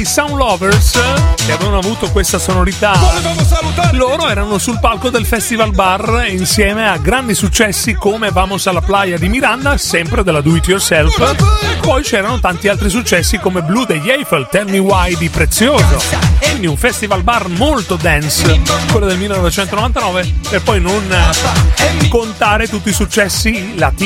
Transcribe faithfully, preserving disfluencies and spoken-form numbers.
i Sound Lovers, che avevano avuto questa sonorità. Loro erano sul palco del Festival Bar insieme a grandi successi come Vamos a la Playa di Miranda, sempre della Do It Yourself. Poi c'erano tanti altri successi come Blue degli Eiffel, Tell Me Why di Prezioso. Quindi un Festival Bar molto dance, quello del millenovecentonovantanove, per poi non contare tutti i successi latini